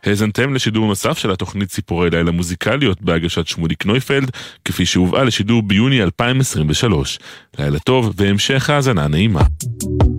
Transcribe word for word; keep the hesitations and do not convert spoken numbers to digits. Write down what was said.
האזנתם לשידור נוסף של התוכנית ציפורי לילה מוזיקליות בהגשת שמוליק נויפלד, כפי שהובאה לשידור ביוני אלפיים עשרים ושלוש. לילה טוב והמשך האזנה נעימה.